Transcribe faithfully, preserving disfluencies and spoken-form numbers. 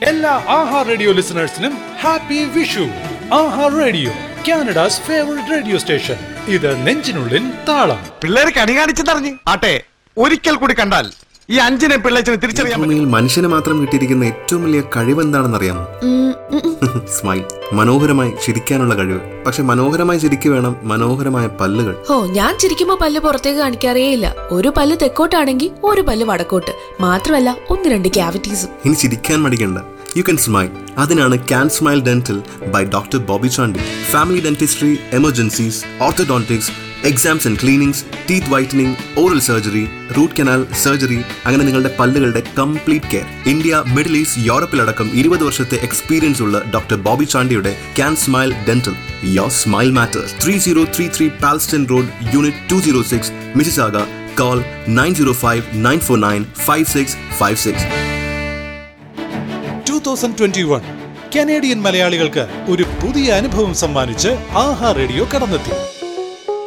എല്ലാ ആഹാ radio ലിസണേഴ്സിനും happy Vishu. ആഹാ radio, Canada's favourite radio station. ഇത് നെഞ്ചിനുള്ളിൽ താളം. പിള്ളേർക്ക് അണി കാണിച്ചെന്നറിഞ്ഞ് ആട്ടെ, ഒരിക്കൽ കൂടി കണ്ടാൽ ഈ അഞ്ചിനെ പിള്ളേച്ചിനെ തിരിച്ചറിയാൻ. ഭൂമിയിൽ മനുഷ്യന് മാത്രം കിട്ടിയിരിക്കുന്ന ഏറ്റവും വലിയ കഴിവ് എന്താണെന്ന് അറിയാമോ? സ്മൈൽ. മനോഹരമായി ചിരിക്കാനുള്ള കഴിവ്. പക്ഷെ മനോഹരമായി ചിരിക്കു വേണം മനോഹരമായ പല്ലുകൾ. ഓ, ഞാൻ ചിരിക്കുമ്പോ പല്ല് പുറത്തേക്ക് കാണിക്കാറേ ഇല്ല. ഒരു പല്ല് തെക്കോട്ടാണെങ്കിൽ ഒരു പല്ല് വടക്കോട്ട്. മാത്രമല്ല ഒന്ന് രണ്ട് ക്യാവിറ്റീസും. ഇനി ചിരിക്കാൻ മടിക്കണ്ട. You can smile. അതിനാണ് Can Smile Dental by Doctor Bobby Chandy. Family dentistry, emergencies, orthodontics, exams and cleanings, teeth whitening, oral surgery, root canal surgery, അങ്ങനെ നിങ്ങളുടെ പല്ലുകളുടെ complete care. India, middle east, യൂറോപ്പിലടക്കം ഇരുപത് വർഷത്തെ എക്സ്പീരിയൻസ് ഉള്ള ഡോക്ടർ ബോബി ചാണ്ടിയുടെ Can Smile Dental. Your smile matters. three oh three three Palston Road, Unit two oh six, Mississauga. Call nine oh five nine four nine five six five six. twenty twenty-one Canadian മലയാളികൾക്ക് ഒരു പുതിയ അനുഭവം സമ്മാനിച്ച് ആഹാ radio കടന്നെത്തി.